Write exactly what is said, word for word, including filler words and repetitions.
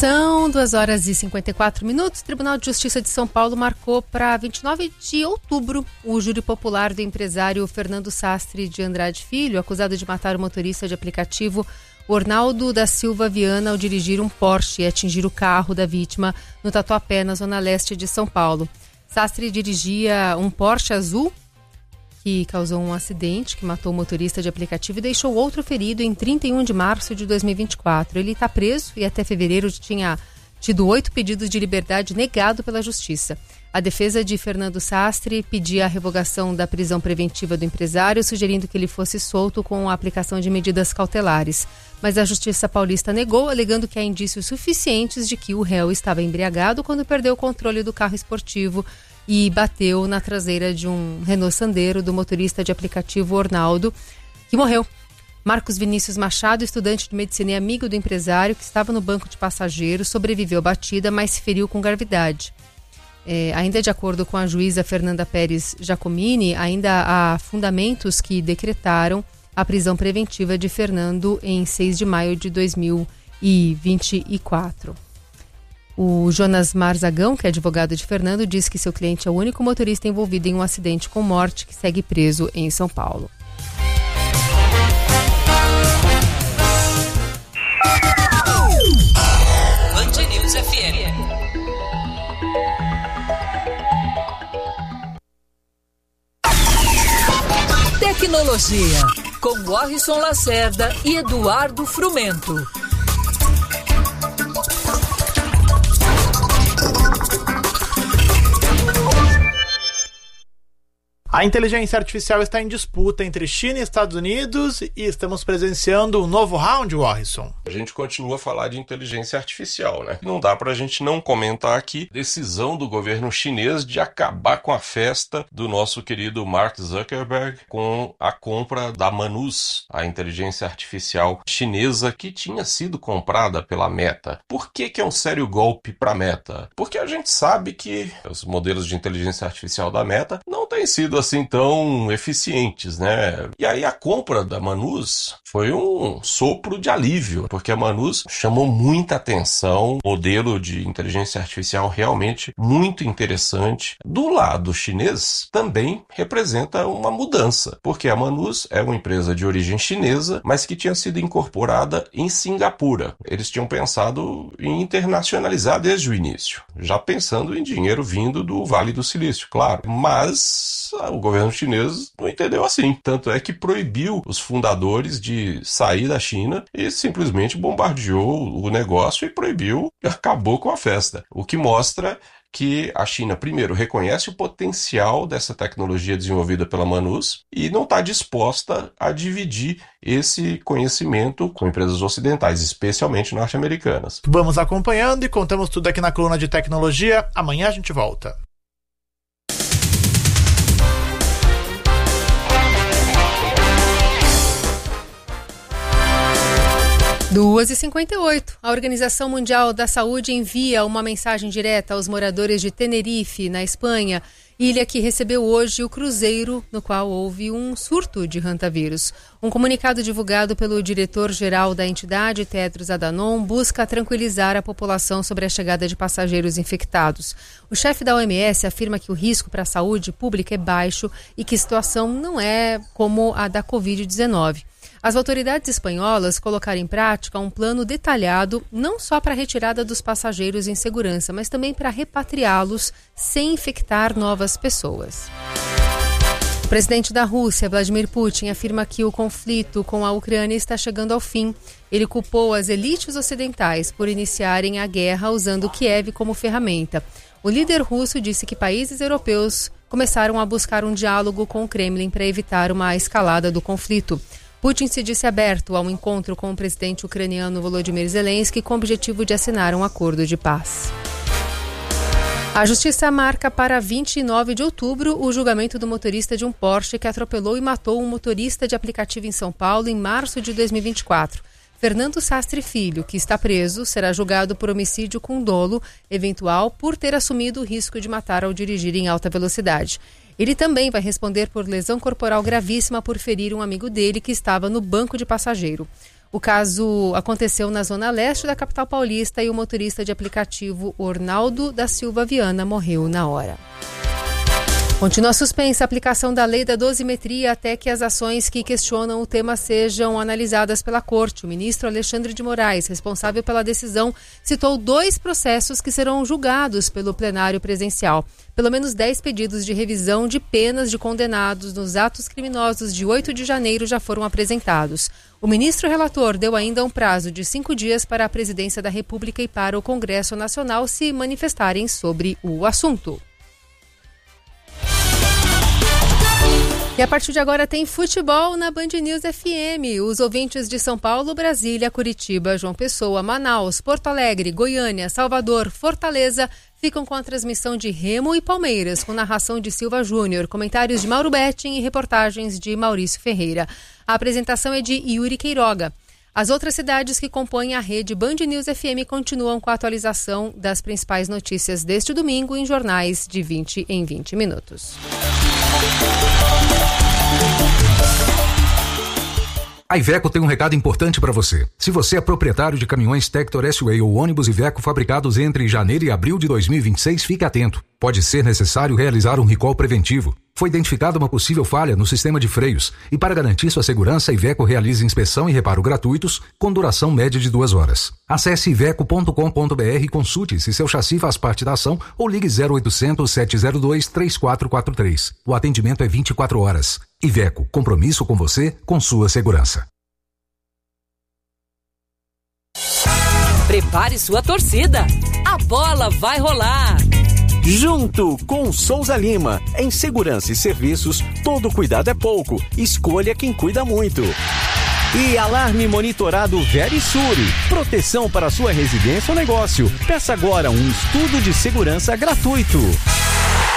São duas horas e cinquenta e quatro minutos. O Tribunal de Justiça de São Paulo marcou para vinte e nove de outubro o júri popular do empresário Fernando Sastre de Andrade Filho, acusado de matar o motorista de aplicativo Ornaldo da Silva Viana ao dirigir um Porsche e atingir o carro da vítima no Tatuapé, na zona leste de São Paulo. Sastre dirigia um Porsche azul que causou um acidente que matou o motorista de aplicativo e deixou outro ferido em trinta e um de março de dois mil e vinte e quatro. Ele está preso e até fevereiro tinha tido oito pedidos de liberdade negado pela Justiça. A defesa de Fernando Sastre pedia a revogação da prisão preventiva do empresário, sugerindo que ele fosse solto com a aplicação de medidas cautelares. Mas a Justiça paulista negou, alegando que há indícios suficientes de que o réu estava embriagado quando perdeu o controle do carro esportivo e bateu na traseira de um Renault Sandero do motorista de aplicativo Ornaldo, que morreu. Marcos Vinícius Machado, estudante de medicina e amigo do empresário, que estava no banco de passageiros, sobreviveu à batida, mas se feriu com gravidade. É, ainda de acordo com a juíza Fernanda Pérez Giacomini, ainda há fundamentos que decretaram a prisão preventiva de Fernando em seis de maio de dois mil e vinte e quatro. O Jonas Marzagão, que é advogado de Fernando, diz que seu cliente é o único motorista envolvido em um acidente com morte que segue preso em São Paulo. Band News F M. Tecnologia, com Warrison Lacerda e Eduardo Frumento. A inteligência artificial está em disputa entre China e Estados Unidos e estamos presenciando um novo round, Warrison. A gente continua a falar de inteligência artificial, né? Não dá pra gente não comentar aqui a decisão do governo chinês de acabar com a festa do nosso querido Mark Zuckerberg com a compra da Manus, a inteligência artificial chinesa que tinha sido comprada pela Meta. Por que que é um sério golpe pra Meta? Porque a gente sabe que os modelos de inteligência artificial da Meta não têm sido assim tão eficientes, né? E aí a compra da Manus foi um sopro de alívio, porque a Manus chamou muita atenção, modelo de inteligência artificial realmente muito interessante. Do lado chinês, também representa uma mudança, porque a Manus é uma empresa de origem chinesa, mas que tinha sido incorporada em Singapura. Eles tinham pensado em internacionalizar desde o início, já pensando em dinheiro vindo do Vale do Silício, claro, mas o governo chinês não entendeu assim. Tanto é que proibiu os fundadores de sair da China e simplesmente bombardeou o negócio e proibiu, acabou com a festa. O que mostra que a China, primeiro, reconhece o potencial dessa tecnologia desenvolvida pela Manus e não está disposta a dividir esse conhecimento com empresas ocidentais, especialmente norte-americanas. Vamos acompanhando e contamos tudo aqui na coluna de tecnologia. Amanhã a gente volta. duas e cinquenta e oito. A Organização Mundial da Saúde envia uma mensagem direta aos moradores de Tenerife, na Espanha, ilha que recebeu hoje o cruzeiro no qual houve um surto de hantavírus. Um comunicado divulgado pelo diretor-geral da entidade, Tedros Adhanom, busca tranquilizar a população sobre a chegada de passageiros infectados. O chefe da O M S afirma que o risco para a saúde pública é baixo e que a situação não é como a da covid dezenove. As autoridades espanholas colocaram em prática um plano detalhado não só para a retirada dos passageiros em segurança, mas também para repatriá-los sem infectar novas pessoas. O presidente da Rússia, Vladimir Putin, afirma que o conflito com a Ucrânia está chegando ao fim. Ele culpou as elites ocidentais por iniciarem a guerra usando Kiev como ferramenta. O líder russo disse que países europeus começaram a buscar um diálogo com o Kremlin para evitar uma escalada do conflito. Putin se disse aberto ao encontro com o presidente ucraniano Volodymyr Zelensky com o objetivo de assinar um acordo de paz. A Justiça marca para vinte e nove de outubro o julgamento do motorista de um Porsche que atropelou e matou um motorista de aplicativo em São Paulo em março de dois mil e vinte e quatro. Fernando Sastre Filho, que está preso, será julgado por homicídio com dolo eventual por ter assumido o risco de matar ao dirigir em alta velocidade. Ele também vai responder por lesão corporal gravíssima por ferir um amigo dele que estava no banco de passageiro. O caso aconteceu na zona leste da capital paulista e o motorista de aplicativo Ornaldo da Silva Viana morreu na hora. Continua suspensa a aplicação da lei da dosimetria até que as ações que questionam o tema sejam analisadas pela Corte. O ministro Alexandre de Moraes, responsável pela decisão, citou dois processos que serão julgados pelo plenário presencial. Pelo menos dez pedidos de revisão de penas de condenados nos atos criminosos de oito de janeiro já foram apresentados. O ministro relator deu ainda um prazo de cinco dias para a Presidência da República e para o Congresso Nacional se manifestarem sobre o assunto. E a partir de agora tem futebol na Band News F M. Os ouvintes de São Paulo, Brasília, Curitiba, João Pessoa, Manaus, Porto Alegre, Goiânia, Salvador, Fortaleza ficam com a transmissão de Remo e Palmeiras, com narração de Silva Júnior, comentários de Mauro Betting e reportagens de Maurício Ferreira. A apresentação é de Yuri Queiroga. As outras cidades que compõem a rede Band News F M continuam com a atualização das principais notícias deste domingo em jornais de vinte em vinte minutos. A Iveco tem um recado importante para você. Se você é proprietário de caminhões Tector S-Way ou ônibus Iveco fabricados entre janeiro e abril de dois mil e vinte e seis, fique atento. Pode ser necessário realizar um recall preventivo. Foi identificada uma possível falha no sistema de freios e, para garantir sua segurança, a Iveco realiza inspeção e reparo gratuitos com duração média de duas horas. Acesse iveco ponto com ponto b r e consulte se seu chassi faz parte da ação ou ligue zero oitocentos, sete zero dois, três quatro quatro três. O atendimento é vinte e quatro horas. Iveco, compromisso com você, com sua segurança. Prepare sua torcida. A bola vai rolar. Junto com Souza Lima. Em segurança e serviços, todo cuidado é pouco. Escolha quem cuida muito. E alarme monitorado Verisure. Proteção para sua residência ou negócio. Peça agora um estudo de segurança gratuito.